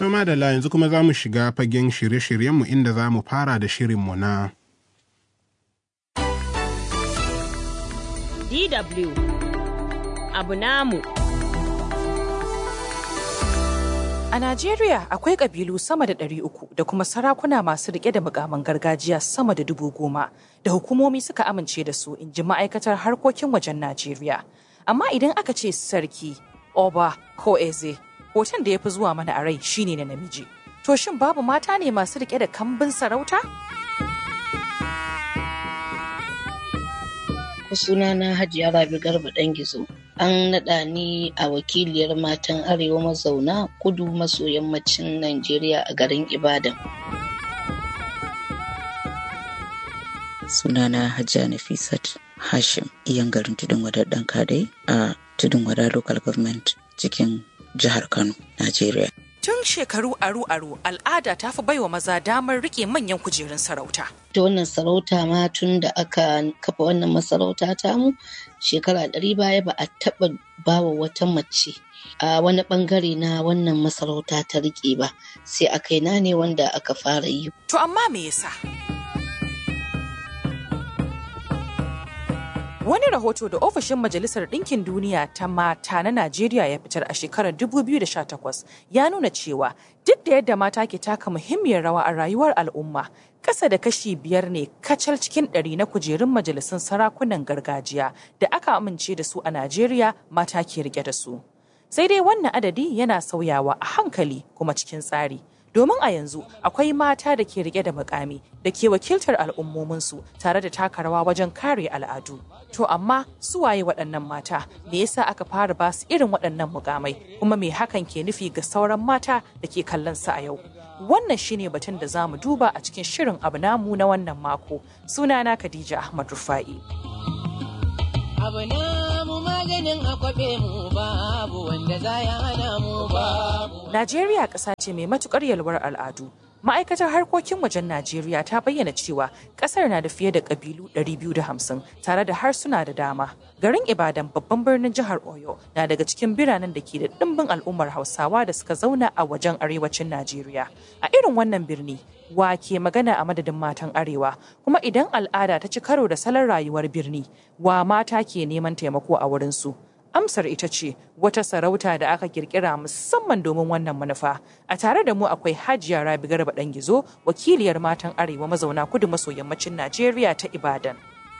To madalla yanzu kuma za mu shiga fagen shirye-shiryenmu inda za mu fara da shirinmu na DW Abu namu. A Najeriya akwai ƙabilu sama da 300 da kuma sarakuna masu riƙe da mukaman gargajiya sama da 10,000 da hukumomi suka amince da su, in ji ma'aikatar harkokin wajen Najeriya. Amma idan aka ce sarki, oba ko eze, hoton da ya fi zuwa mana a rai shine na namiji. To shin babu mata ne masu riƙe da kambun sarauta? Sunana Hajiya Rabi Garba Dangizo. An naɗa ni a wakiliyar matan Arewa mazauna kudu maso yammacin Najeriya a garin Ibadan. Sunana Hajiya Nafisat Hashim, iyan garin Tudun Wada ɗan Kadai a Tudun Wada Local Government cikin jihar Kano, Najeriya. Tun shekaru aru-aru al'ada ta fi baiwa maza damar rike manyan kujerun sarauta. Ta wannan sarauta ma tun da aka kafa wannan masarauta tamu shekara 100 baya ba a taɓa bawa wata mace a wani bangare na wannan masarauta ta rike ba, sai a kaina ne wanda aka fara yi. To amma me yasa? Wani rahoto da ofishin Majalisar Ɗinkin Duniya ta mata na Najeriya ya fitar a shekarar 2018 ya nuna cewa duk da yadda mata ke taka muhimmiyar rawa a rayuwar al'umma, ƙasa da kashi 5 ne kacal cikin 100 na kujerun majalisun sarakunan gargajiya da aka amince da su a Najeriya mata ke rike da su. Sai dai wannan adadi yana sauyawa a hankali kuma cikin tsari. Domin a yanzu akwai mata da ke rike da mukami da ke wakiltar al'ummominsu tare da taka rawa wajen kare al'adu. To amma su waye waɗannan mata? Me yasa aka fara ba su irin waɗannan mukamai? Kuma me hakan ke nufi ga sauran mata da ke kallon su a yau? Wannan shine batun da za mu duba a cikin shirin Abu namu na wannan mako. Sunana Khadija Ahmad Rufa'i. Abu namu maganin akwabe mu babu wanda za ya hana mu babu. Najeriya ƙasa ce mai matuƙar yalwar al'adu. Ma'aikatar harkokin wajen Najeriya ta bayyana cewa ƙasar na da fiye da ƙabilu 250 tare da harsuna da dama. Garin Ibadan, babban birnin jihar Oyo, na daga cikin biranen da ke da ɗimbin al'ummar Hausawa da suka zauna a wajen arewacin Najeriya. A irin wannan birni, wa ke magana a madadin matan arewa? Kuma idan al'ada ta ci karo da salon rayuwar birni, wa mata ke neman taimako a wurinsu? Amsar ita ce wata sarauta da aka kirkira musamman domin wannan manufa. A tare da mu akwai Hajiya Rabi Garba Dangizo, wakiliyar matan arewa mazauna kudu maso yammacin Najeriya ta Ibadan.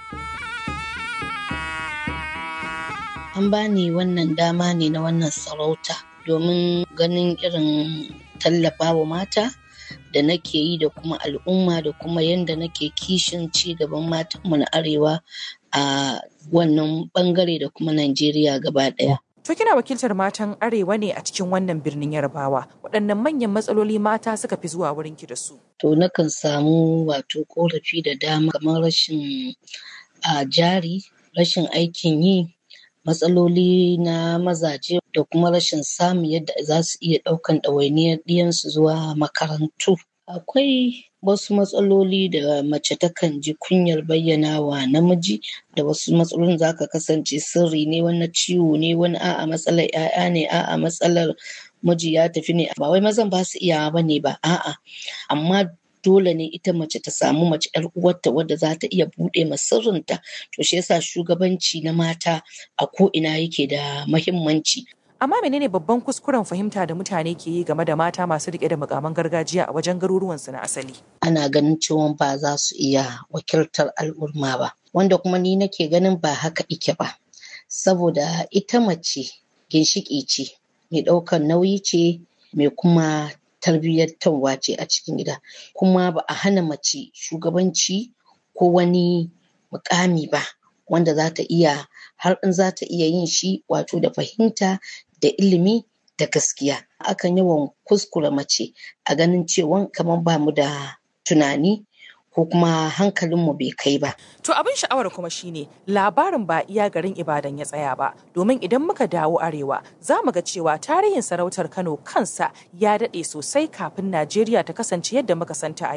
An bani wannan dama ne na wannan sarauta domin ganin irin tallafawa mata da nake yi da kuma al'umma da kuma yadda nake kishin ci gaban matanmu na arewa a wannan bangare da kuma Najeriya gaba ɗaya. To kina wakiltar matan arewa ne a cikin wannan birnin Yarbawa. Waɗannan manyan matsaloli mata suka fi zuwa wurin ki da su? To nakan samu wato korafi da dama kamar rashin jari, rashin aikin yi, matsaloli na mazaje da kuma rashin samun yadda za su iya ɗaukan ɗawainiyar ɗiyansu zuwa makarantu. Akwai wasu matsaloli da mace takan ji kunyar bayyana wa namiji, da wasu matsalolin za ka kasance sirri ne, wani ciwo ne, wani a'a matsalar 'ya'ya ne, a'a matsalar miji ya tafi ne. Ba wai mazan ba su iyawa ba ne ba, a'a, amma dole ne ita mace ta samu mace 'yar uwarta wadda za ta iya buɗe ma sirrinta. To shi yasa shugabanci na mata a ko ina yake da muhimmanci. Amma menene babban kuskuren fahimta da mutane ke yi game da mata masu rike da mukaman gargajiya a wajen garuruwansu na asali? Ana ganin cewa ba za su iya wakiltar al'umma ba, wanda kuma ni nake ganin ba haka ike ba. Saboda ita mace ginshiƙi ce, mai ɗaukar nauyi ce, mai kuma tarbiyyantarwa ce a cikin gida. Kuma ba a hana mace shugabanci ko wani mukami ba wanda za ta iya, har in za ta iya yin shi wato da fahimta da ilimi da gaskiya. Akan yawan kuskure mace a ganin cewa kamar ba mu da tunani ko kuma hankalinmu bai kai ba. To abin sha'awar kuma shine labarin ba iya garin Ibadan ya tsaya ba, domin idan muka dawo arewa za mu ga cewa tarihin sarautar Kano kansa ya daɗe sosai kafin Najeriya ta kasance yadda muka santa a yau.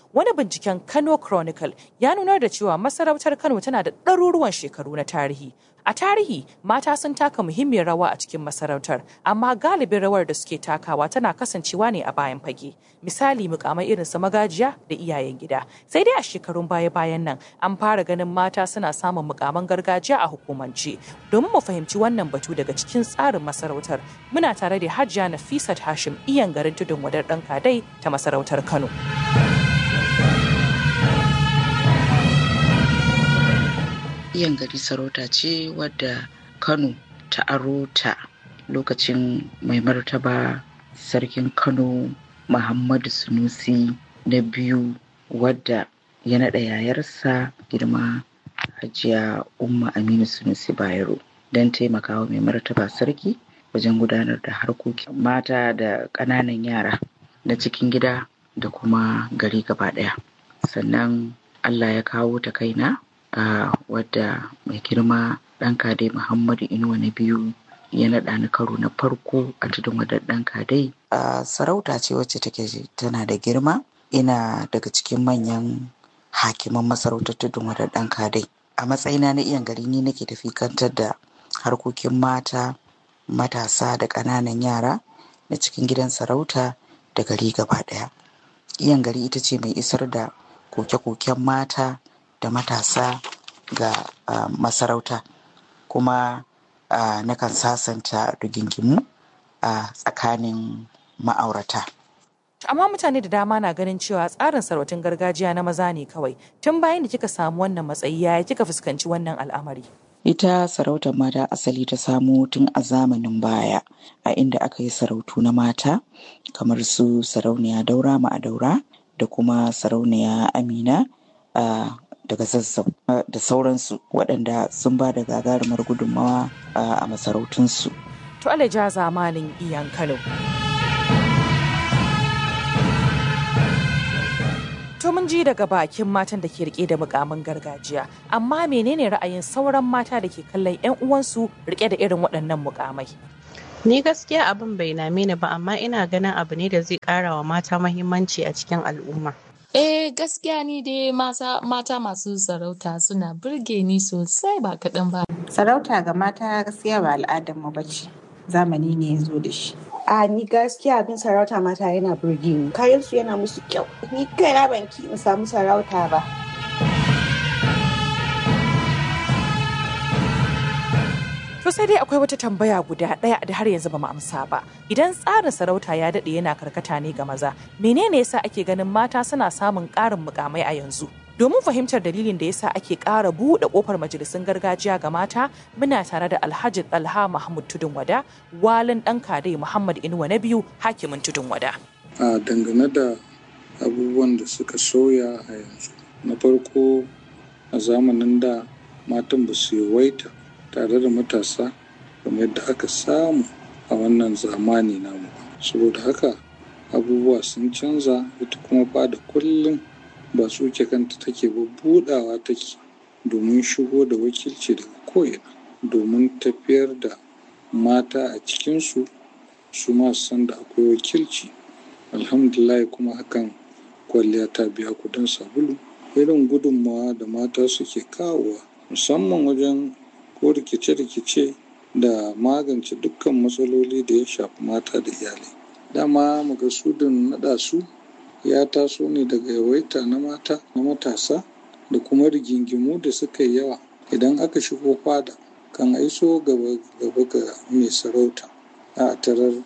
wani binciken Kano Chronicle ya nunar da cewa masarautar Kano tana da ɗaruruwan shekaru na tarihi. A tarihi, mata sun taka muhimmiyar rawa a cikin masarautar, amma galibin rawar da suke takawa tana kasancewa ne a bayan fage. Misali mukamai irin su magajiya da iyayen gida. Sai dai a shekarun baya-bayan nan an fara ganin mata suna samun mukaman gargajiya a hukumance. Domin mu fahimci wannan batu daga cikin tsarin masarautar, muna tare da Hajiya Nafisat Hashim iyan garin Tudun Wadar ɗan Kadai ta masarautar Kano. Iyan gari sarauta ce wadda Kano ta aro ta lokacin mai martaba sarkin Kano Muhammadu Sunusi na biyu, wadda ya naɗa yayarsa girma Hajiya Umma Aminu Sunusi Bayero don taimakawa mai martaba sarki wajen gudanar da harkokin mata da ƙananan yara na cikin gida da kuma gari gaba ɗaya. Sannan Allah ya kawo ta kaina wadda mai girma ɗan Kadai Muhammadu Inuwa na biyu ya naɗa ni karo na farko a Tudun Wadar ɗan Kadai. Sarauta ce wacce take tana da girma. Ina daga cikin manyan hakiman masarautar Tudun Wadar ɗan Kadai. A matsayina na iyan gari ni nake tafikantar da harkokin mata, matasa da ƙananan yara na cikin gidan sarauta da gari gaba ɗaya. Iyan gari ita ce mai isar da koke-koken mata da matasa ga masarauta, kuma nakan sasanta rigingimu a tsakanin ma'aurata. Amma mutane da dama na ganin cewa tsarin sarautun gargajiya na maza ne kawai. Tun bayan da kika samu wannan matsayi, yaya kika fuskanci wannan al'amari? Ita sarautar mata asali ta samo tun a zamanin baya, a inda aka yi sarautu na mata kamar su sarauniya Daura Ma'adaura da kuma sarauniya Amina daga Zazzau da sauransu, waɗanda sun ba da gagarumar gudunmawa a masarautunsu. To alaja zamanin iyan Kano. To mun ji daga bakin matan da ke rike da mukamin gargajiya, amma menene ra'ayin sauran mata da ke kallon 'yan uwansu rike da irin waɗannan mukamai? Ni gaskiya abin bai name ni ba, amma ina ganin abu ne da zai ƙara wa mata muhimmanci a cikin al'umma. Gaskiya ni dai mata masu sarauta suna burge ni sosai ba kaɗan ba. Sarauta ga mata gaskiya ba al'adarmu ba ce, zamani ne ya zo da shi. Ni gaskiya abin sarauta mata yana burge ni. Kayan su yana musu kyau. Ni kaina ban ki in samu sarauta ba. To sai dai akwai wata tambaya guda ɗaya da har yanzu ba mu amsa ba. Idan tsarin sarauta ya daɗe yana karkata ne ga maza, menene yasa ake ganin mata suna samun ƙarin mukamai a yanzu? Domin fahimtar dalilin da yasa ake ƙara buɗe ƙofar majalisun gargajiya ga mata, muna tare da Alhaji Talha Mahmud Tudun Wada, walin ɗan Kadai Muhammad Inuwa na biyu, hakimin Tudun Wada. Dangane da abubuwan da suka sauya a yanzu, na farko a zamanin da matan ba su yawaita tare da matasa kamar yadda aka samu a wannan zamani namu. Saboda haka abubuwa sun canza, ita kuma fada kullum ba tsuke kanta take ba, budawa take domin shigo da wakilci daga ko'ina, domin tafiyar da mata a cikinsu su ma san da akwai wakilci. Alhamdulillah, kuma hakan kwalliya ta biya kudin sabulu. Irin gudunmawa da mata suke kawowa musamman wajen ko rikice-rikice da magance dukkan matsaloli da ya shafi mata da iyalai. Dama makasudin naɗa su ya taso ne daga yawaita na mata na matasa da kuma rigingimu da suka yi yawa. Idan aka shigo fada kan aiso gaba ga mai sarauta, a tarar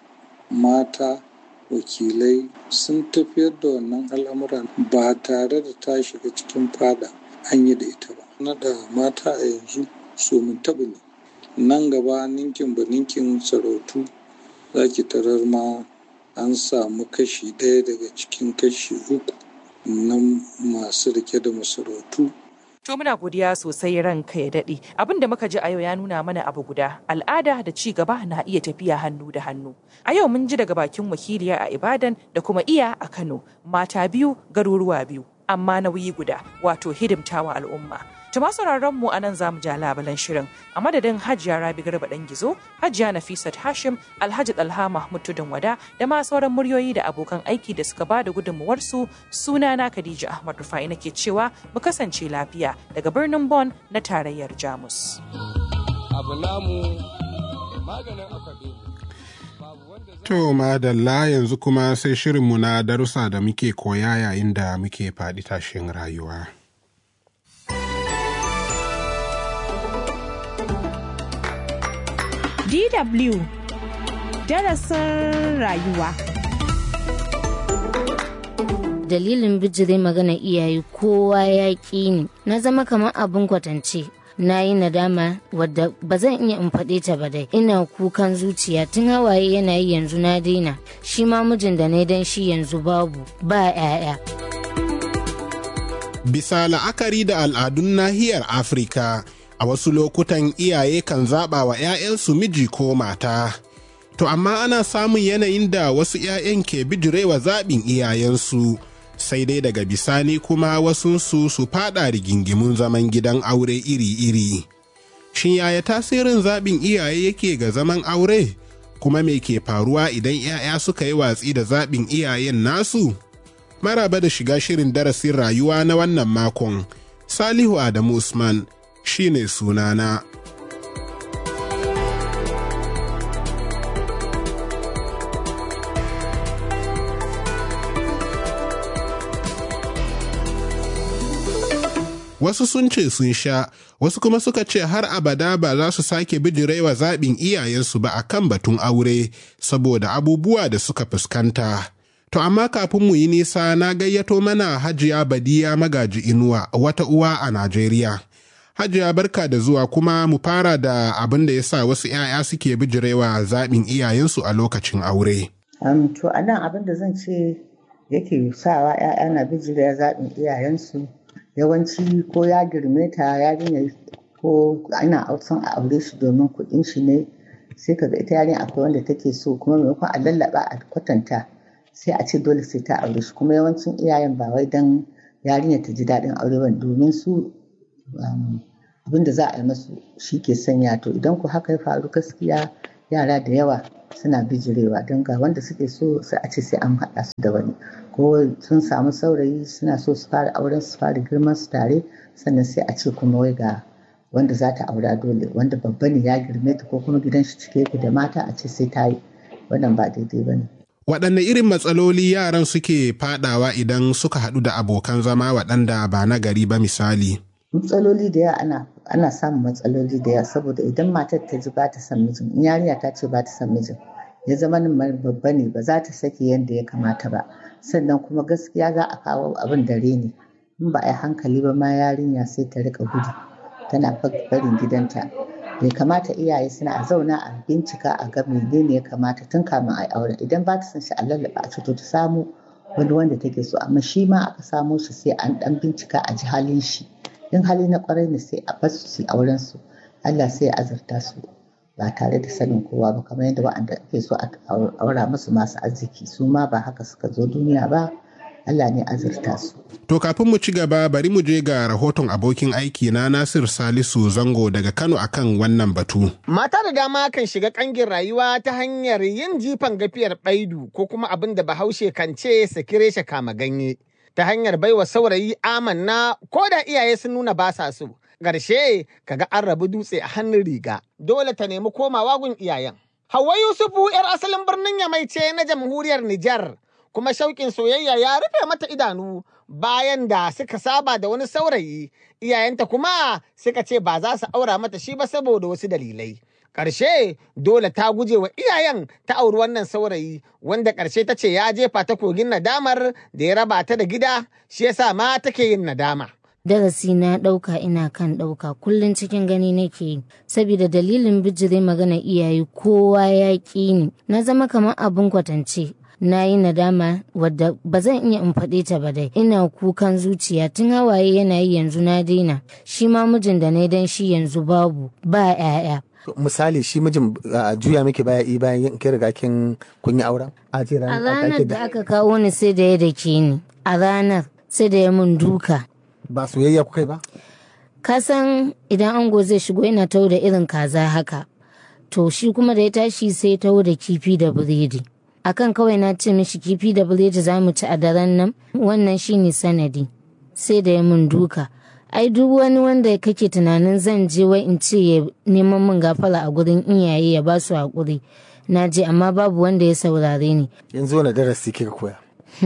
mata wakilai sun tafiyar da wannan al'amura ba tare da ta shiga cikin fada an yi da ita ba. Naɗa mata a yanzu so mun taɓa ne. Nan gaba ninkin ba ninkin sarautu za ki tarar ma an samu kashi ɗaya daga cikin kashi 3 na masu rike da masarautu. To muna godiya sosai ranka ya daɗe. Abin da muka ji a yau ya nuna mana abu guda, al'ada da ci gaba na iya tafiya hannu da hannu. A yau mun ji daga bakin wakiliya a Ibadan da kuma iya a Kano, mata biyu garuruwa biyu, amma nauyi guda, wato hidimtawa al'umma. Tuma sauraron mu anan zamu ja labalan shirin a madadin Hajiya Rabi Garba dan Gizo, Hajiya Nafisat Hashim, Alhaji Dalha Mahmud Tudun Wada da ma sauran muryoyi da abokan aiki da suka bada gudunmuwar su. Sunana Khadija Ahmad Rufai nake cewa mu kasance lafiya daga birnin Bonn na tarayyar Jamus. Abu namu maganin akwabe. To madalla yanzu kuma sai shirinmu na darussa da muke koya yayin da muke faɗi tashin rayuwa. DW darasin rayuwa. Dalilin bijire magana iyaye kowa ya ƙi ni, na zama kamar abin kwatance. Na yi nadama wadda ba zan iya in faɗe ta ba dai. Ina kukan zuciya tun hawaye yana yi yanzu na daina. Shi ma mijin da na dan shi yanzu babu, ba 'ya'ya. Bisa la'akari da al'adun nahiyar Afirka, a wasu lokutan iyaye kan zaɓa wa 'ya'yansu miji ko mata. To amma ana samun yanayin da wasu 'ya'yan ke bijirewa zaɓin iyayensu. Sai dai daga bisani kuma wasunsu su fada rigingimun zaman gidan aure iri-iri. Shin yaya tasirin zaɓin iyaye yake ga zaman aure? Kuma me ke faruwa idan 'ya'ya suka yi watsi da zaɓin iyayen nasu? Maraba da shiga shirin darasin rayuwa na wannan makon. Salihu Adamu Usman shine sunana. Wasu sun ce sun sha, wasu kuma suka ce har abada ba za su sake bijirewa zaɓin iyayensu ba a kan batun aure, saboda abubuwa da suka fuskanta. To amma kafin mu yi nisa na gayyato mana Hajiya Badiya Magaji Inuwa, wata uwa a Najeriya. Hajiya barka da zuwa, kuma mu fara da abin da ya sa wasu 'ya'ya suke bijirewa zaɓin iyayensu a lokacin aure. To a nan abin da zan ce yake sawa 'ya'ya na bijirewa zaɓin iyayensu, yawanci ko ya girme ta yarinya ko ana son a aure shi domin kuɗin shi ne, sai kaga ita yarinya akwai wanda take so, kuma maimakon a lallaba a kwatanta sai a ce dole sai ta aure shi. Kuma yawancin iyayen ba wai dan yarinya ta ji daɗin aure ba, domin su abinda za a yi masu shi ke sanya. To idan ku haka ya faru, gaskiya yara da yawa suna bijirewa, don ga wanda suke so sai a ce sai an haɗa su da wani, ko sun samu saurayi suna so su fara auren su fara girman su tare, sannan sai a ce kuma wai ga wanda za ta aura dole, wanda babba ne ya girme ta ko kuma gidan shi cike yake da mata, a ce sai ta yi. Wannan ba daidai ba ne. Waɗanne irin matsaloli yaran suke fadawa idan suka haɗu da abokan zama waɗanda ba na gari ba misali? Matsaloli da yawa ana samun matsaloli da yawa, saboda idan matar ta ji ba ta son mijin, in yarinya ta ce ba ta son mijin, ya zama babba ne, ba za ta sake yadda ya kamata ba. Sannan kuma gaskiya za a kawo abin dare ne, in ba a yi hankali ba ma yarinya sai ta rika gudu tana barin gidanta. Bai kamata iyaye suna a zauna a bincika a ga menene ya kamata tun kamin a yi aure. Idan ba ta son shi a lallaba a to ta samu wani wanda take so, amma shi ma aka samo shi sai an dan bincika a ji halin shi. In hali na kwarai ne sai a basu su auren su, Allah sai ya azurta su ba tare da sanin kowa ba, kamar yadda wa'anda ake so a aura musu masu arziki, su ma ba haka suka zo duniya ba, Allah ne azurta su. To kafin mu ci gaba, bari mu je ga rahoton abokin aiki na Nasir Salisu Zango daga Kano akan wannan batu. Mata da dama kan shiga kangin rayuwa ta hanyar yin jifan gafiyar baidu, ko kuma abin da Bahaushe kan ce sakire shi kama ganye, ta hanyar baiwa saurayi amanna ko da iyaye sun nuna ba sa so. Ƙarshe kaga an rabu dutse a hannun riga, dole ta nemi komawa gun iyayen. Hauwa Yusufu 'yar asalin birnin Yamai ce na jamhuriyar Nijar, kuma shauƙin soyayya ya rufe mata idanu bayan da suka saba da wani saurayi, iyayenta kuma suka ce ba za su aura mata shi ba saboda wasu dalilai. Ƙarshe dole ta guje wa iyayen ta auri wannan saurayi, wanda ƙarshe ta ce ya jefa ta kogin nadamar da ya raba ta da gida, shi yasa ma take yin nadama. Darasi na ɗauka ina kan ɗauka, kullum cikin gani nake yi, saboda dalilin bijire magana iyaye kowa ya ƙi ni, na zama kamar abin kwatance. Na yi nadama wadda ba zan iya in faɗe ta ba dai. Ina kukan zuciya tun hawaye yana yi yanzu na daina. Shi ma mijin da na dan shi yanzu babu, ba 'ya'ya. Misali shi mijin juya miki baya bayan kin riga kun yi auren? A ranar da aka kawo ni sai da ya dake ni. A ranar sai da ya mun duka. Ba soyayya kuka yi ba? ka san idan ango zai shigo yana taho da irin kaza haka, to shi kuma da ya tashi sai taho da kifi da biredi. Akan kawai na ce mishi kifi da biredi za mu ci a daren nan, wannan shine sanadi. Sai da ya mun duka. Ai duk wani wanda kake tunanin zan je wai in ce ya neman min gafara a gurin iyaye ya ba su haƙuri. Na je amma babu wanda ya saurare ni. Yanzu wani darasi kika koya?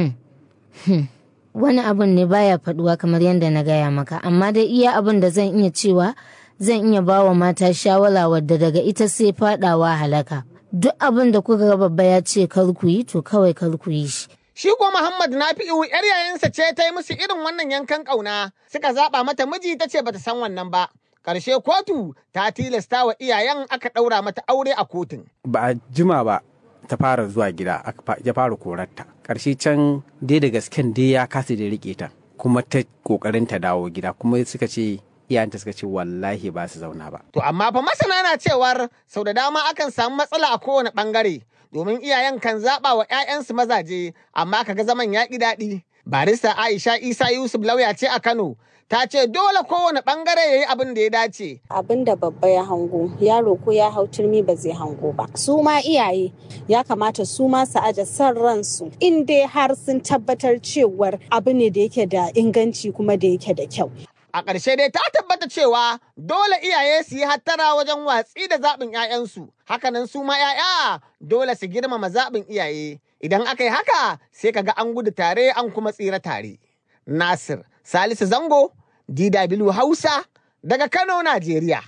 Wani abun ne baya faduwa kamar yadda na gaya maka, amma dai iya abin da zan iya cewa zan iya ba wa mata shawara wadda daga ita sai fadawa halaka. Duk abin da kuka ga babba ya ce kar ku yi to kawai kar ku yi shi. Shi ko Muhammad Nafi'u ‘yar yayansa ce ta yi musu irin wannan yankan ƙauna, suka zaɓa mata miji ta ce bata san wannan ba. Ƙarshe kotu ta tilasta wa iyayen aka ɗaura mata aure a kotun. Ba a jima ba ta fara zuwa gida ya fara korarta. Ƙarshe can dai da gasken dai ya kasa da riƙe ta kuma ta ƙoƙarin ta dawo gida kuma suka ce iyayenta suka ce wallahi ba su zauna ba. To amma fa masana na cewar sau da dama akan samu matsala a kowane ɓangare. Domin iyayen kan zaɓa wa 'ya'yansu mazaje, amma kaga zaman ya ƙi daɗi. Barista Aisha Isa Yusuf lauya ce a Kano, ta ce dole kowane ɓangare ya yi abin da ya dace. Abin da babba ya hango, yaro ko ya hau turmi ba zai hango ba. Su ma iyaye ya kamata su ma su aje son ransu, in dai har sun tabbatar cewar abu ne da yake da inganci kuma da yake da kyau. A ƙarshe dai ta tabbata cewa dole iyaye su yi hattara wajen watsi da zaɓin 'ya'yansu. Hakanan su ma 'ya'ya dole su girmama zaɓin iyaye. Idan aka yi haka sai kaga an gudu tare an kuma tsira tare. Nasir Salisu Zango, DW Hausa, daga Kano, Najeriya.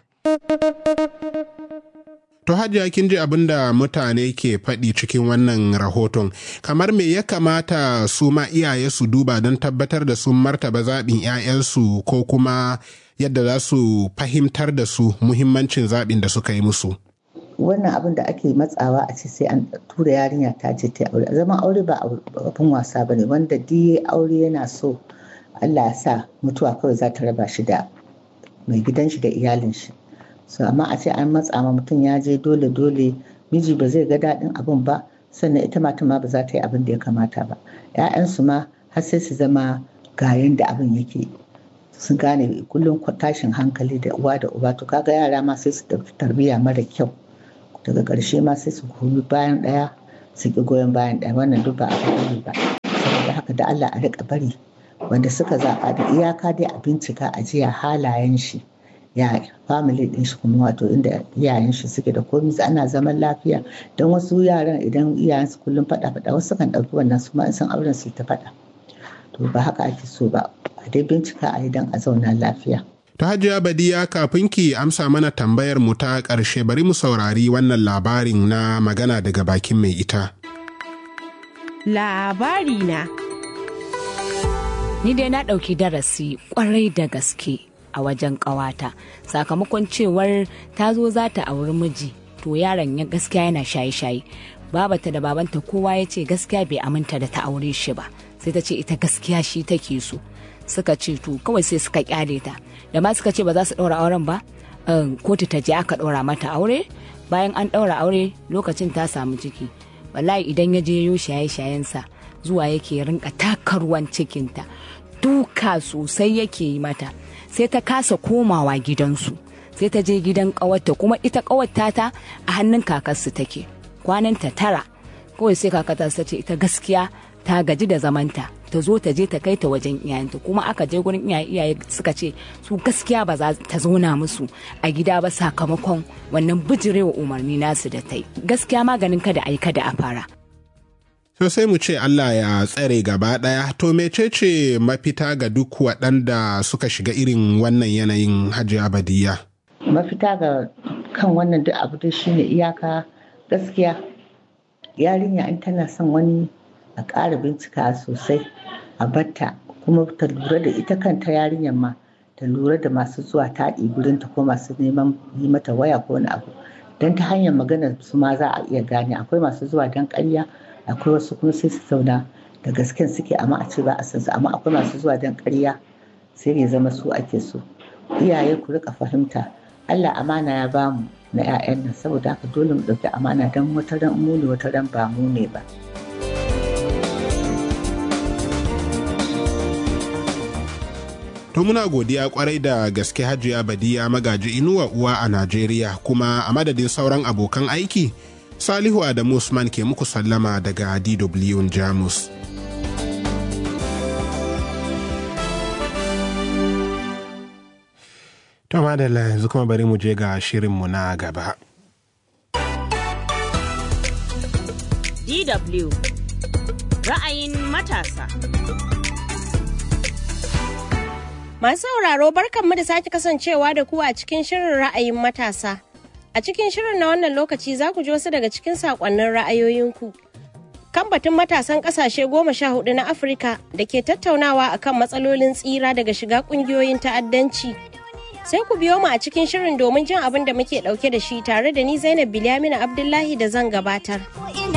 To Hajiya kin ji abin da mutane ke faɗi cikin wannan rahoton, kamar me ya kamata su ma iyaye su duba don tabbatar da sun martaba zaɓin 'ya'yansu ko kuma yadda za su fahimtar da su muhimmancin zaɓin da suka yi musu. Wannan abin da ake matsawa a ce sai an tura yarinya ta je ta aure. Zaman aure ba abin wasa ba ne, wanda diye aure yana so Allah ya sa mutuwa kawai za ta raba shi da mai gidan shi da iyalin shi. So amma a ce an matsa ma mutum ya je dole miji ba zai ga daɗin abin ba, sannan ita mata ma ba za ta yi abin da ya kamata ba. 'Ya'yansu ma har sai su zama ga yanda abin yake, sun gane kullum tashin hankali da uwa da uba, to kaga yara ma sai su ɗauki tarbiyya mara kyau, daga ƙarshe ma sai su goyi bayan ɗaya su ƙi goyon bayan ɗaya. Wannan duk ba a bari ba. Saboda haka da Allah a riƙa bari wanda suka zaɓa da iyaka dai a bincika a jiya halayen shi, ya family din shi kuma wato inda iyayen shi suke da komai ana zaman lafiya. Don wasu yaran idan iyayen su kullum faɗa wasu kan ɗauki wannan su ma in san auren su ta faɗa. To ba haka ake so ba, a dai bincika a idan a zauna lafiya. Ta Hajiya Badiya, kafin ki amsa mana tambayar mu ta ƙarshe bari mu saurari wannan labarin na magana daga bakin mai ita. Labari na. Ni dai na ɗauki darasi ƙwarai da gaske a wajen ƙawata, sakamakon cewar ta zo za ta auri miji, to yaron ya gaskiya yana shaye-shaye. Babata da babanta kowa ya ce gaskiya bai aminta da ta aure shi ba, sai ta ce ita gaskiya shi take so. Suka ce to kawai sai suka kyale ta, da ma suka ce ba za su ɗaura auren ba, kotu ta je aka ɗaura mata aure. Bayan an ɗaura aure lokacin ta samu ciki, wallahi idan ya je yo shaye-shayensa zuwa yake rinka taka ruwan cikinta, duka sosai yake yi mata. Sai ta kasa komawa gidansu, sai ta je gidan ƙawarta, kuma ita ƙawarta ta a hannun kakarsu take, kwananta 9. Kawai sai kakata ta ce ita gaskiya ta gaji da zamanta, ta zo ta je ta kai ta wajen iyayenta. Kuma aka je gurin iyaye suka ce su gaskiya ba za ta zauna musu a gida ba sakamakon wannan bijirewa umarni nasu da ta yi. Gaskiya maganin kada a yi kada a fara. So sai mu ce Allah ya tsare gaba ɗaya. To mecece mafita ga duk waɗanda suka shiga irin wannan yanayin, Hajiya Badiya? Mafita ga kan wannan duk abu da shine iyaka gaskiya. Yarinya in tana son wani a ƙara bincika sosai a batta, kuma ta lura da ita kanta yarinyar ma ta lura da masu zuwa taɗi gurinta ko masu neman yi mata waya ko wani abu, don ta hanyar maganar su ma za a iya gane. Akwai masu zuwa don ƙarya, akwai wasu kuma sai su zauna da gasken suke amma a ce ba a san su, amma akwai masu zuwa don ƙarya sai ya zama su ake so. Iyaye ku rika fahimta, Allah amana ya bamu na 'ya'yan nan, saboda haka dole mu ɗauki amana, don wata ran mu ne wata ran ba mu ne ba. To To muna godiya kwarai da gaske Hajiya Badiya Magaji Inuwa Uwa a Najeriya, kuma a madadin sauran abokan aiki, Salihu Adamu Usman ke muku sallama daga DW Jamus. To madalla, yanzu kuma bari mu je ga shirinmu na gaba. DW ra'ayin matasa. Masu sauraro barkanmu da sake kasancewa da ku a cikin shirin ra'ayin matasa. A cikin shirin na wannan lokaci za ku ji wasu daga cikin saƙonnin ra'ayoyinku. Kan batun matasan ƙasashe 14 na Afirka da ke tattaunawa akan matsalolin tsira daga shiga ƙungiyoyin ta'addanci. Sai ku biyo mu a cikin shirin domin jin abin da muke ɗauke da shi tare da ni Zainab Bilyaminu Abdullahi da zan gabatar.